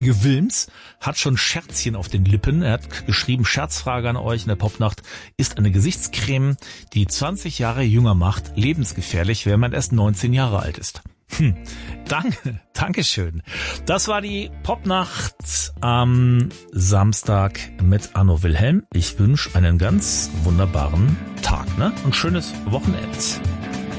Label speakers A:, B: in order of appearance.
A: Wilms hat schon Scherzchen auf den Lippen. Er hat geschrieben, Scherzfrage an euch in der Popnacht. Ist eine Gesichtscreme, die 20 Jahre jünger macht, lebensgefährlich, wenn man erst 19 Jahre alt ist. Dankeschön. Das war die Popnacht am Samstag mit Arno Wilhelm. Ich wünsche einen ganz wunderbaren Tag, ne? Und schönes Wochenende.